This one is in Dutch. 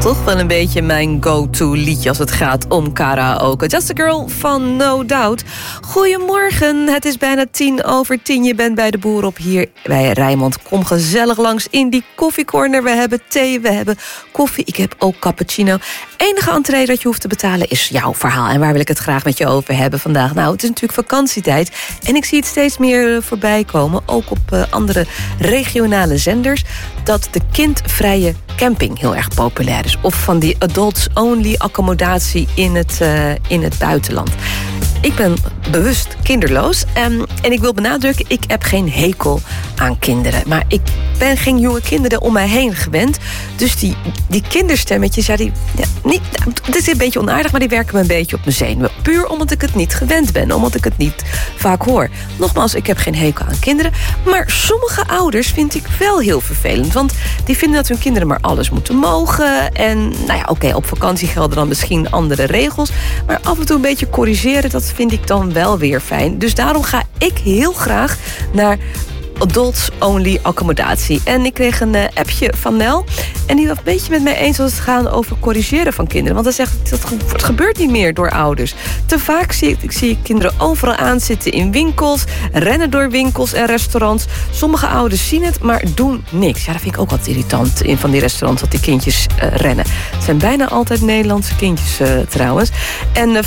toch wel een beetje mijn go-to liedje als het gaat om karaoke. Just a Girl van No Doubt. Goedemorgen, het is bijna 10:10. Je bent bij de Boer op hier bij Rijnmond. Kom gezellig langs in die koffiecorner. We hebben thee, we hebben koffie. Ik heb ook cappuccino. Enige entree dat je hoeft te betalen is jouw verhaal. En waar wil ik het graag met je over hebben vandaag? Nou, het is natuurlijk vakantietijd. En ik zie het steeds meer voorbij komen. Ook op andere regionale zenders. Dat de kindvrije camping heel erg populair is. Of van die adults-only accommodatie in het buitenland. Ik ben bewust kinderloos. En ik wil benadrukken, ik heb geen hekel aan kinderen. Maar ik ben geen jonge kinderen om mij heen gewend. Dus die kinderstemmetjes, het is een beetje onaardig, maar die werken me een beetje op mijn zenuwen. Puur omdat ik het niet gewend ben, omdat ik het niet vaak hoor. Nogmaals, ik heb geen hekel aan kinderen. Maar sommige ouders vind ik wel heel vervelend. Want die vinden dat hun kinderen maar alles moeten mogen. En op vakantie gelden dan misschien andere regels. Maar af en toe een beetje corrigeren, dat vind ik dan wel weer fijn. Dus daarom ga ik heel graag naar adults-only accommodatie. En ik kreeg een appje van Nel. En die was een beetje met mij eens als het gaat over corrigeren van kinderen. Want hij zegt, het gebeurt niet meer door ouders. Te vaak zie ik kinderen overal aanzitten in winkels, rennen door winkels en restaurants. Sommige ouders zien het, maar doen niks. Ja, dat vind ik ook wat irritant in van die restaurants, dat die kindjes rennen. Het zijn bijna altijd Nederlandse kindjes trouwens. En